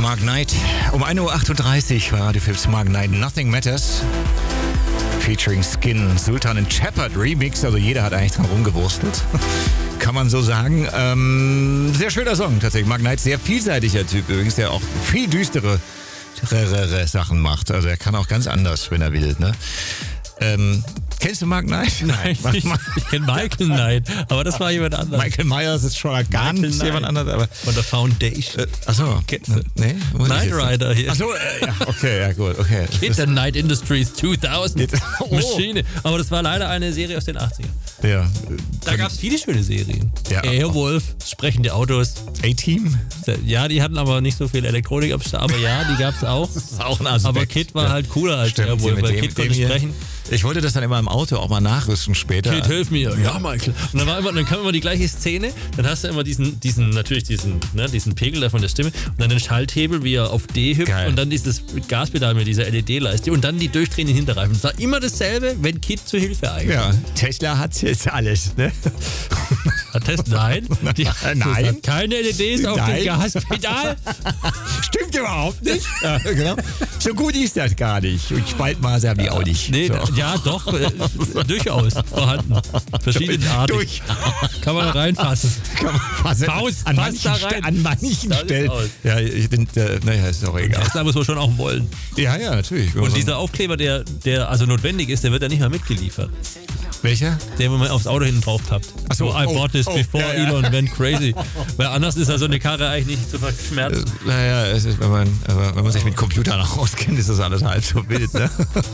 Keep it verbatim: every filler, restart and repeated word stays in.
Mark Knight. Um ein Uhr achtunddreißig war Radio Fips Mark Knight Nothing Matters. Featuring Skin, Sultan and Shepard Remix. Also jeder hat eigentlich dran rumgewurstelt. Kann man so sagen. Ähm, sehr schöner Song tatsächlich. Mark Knight, sehr vielseitiger Typ übrigens, der auch viel düstere Sachen macht. Also er kann auch ganz anders, wenn er will. Ne? Ähm, kennst du Mark Knight? Nein, ich, ich kenne Michael Knight, aber das war jemand anderes. Michael Myers ist schon gar Michael nicht Knight. jemand anderes. Aber von der Foundation. Äh, achso. Kennst du? Nee? Knight Rider hier. Achso, äh, ja, okay, ja gut, okay. Kid the Knight Industries zweitausend. Oh. Maschine. Aber das war leider eine Serie aus den achtzigern. Ja. Da gab es viele schöne Serien. Ja. Airwolf, sprechende Autos. A-Team? Ja, die hatten aber nicht so viel Elektronik am Start, aber ja, die gab es auch. Das ist auch ein Aspekt. Aber Kid war halt cooler als Stimmt, Airwolf, mit weil dem- Kid konnte dem hier- sprechen. Ich wollte das dann immer im Auto auch mal nachrüsten später. Kid, hilf mir. Ja, Michael. Und dann, war immer, dann kam immer die gleiche Szene. Dann hast du immer diesen, diesen natürlich diesen, ne, diesen Pegel da von der Stimme und dann den Schalthebel, wie er auf D hüpft Geil. und dann dieses Gaspedal mit dieser L E D-Leiste und dann die durchdrehenden Hinterreifen. Es war immer dasselbe, wenn Kid zur Hilfe eigentlich. Ja, Tesla hat jetzt alles, ne? Hat Test? Nein. Die, Nein. Hat keine L E Ds auf Nein. dem Gaspedal. Stimmt überhaupt nicht. Ja, genau. So gut ist das gar nicht. Und Spaltmaße haben die auch nicht. Nee, so. ja doch, äh, durchaus vorhanden. Verschiedene Arten. Durch. Kann man reinfassen. Kann man fassen. Faust, an, fass manchen da Ste- rein. an manchen Das ist Stellen. aus. Ja, ich bin, äh, naja, ist auch egal. Tesla muss man schon auch wollen. Ja, ja, natürlich. Und dieser Aufkleber, der, der also notwendig ist, der wird ja nicht mal mitgeliefert. Welcher? Der, wo man aufs Auto hinten drauf tappt. Ach so, I oh, bought this oh, before ja, ja. Elon went crazy. Weil anders ist ja so eine Karre eigentlich nicht zu verschmerzen. Naja, es ist, wenn man, aber wenn man sich mit Computern auch auskennt, ist das alles halb so wild, ne?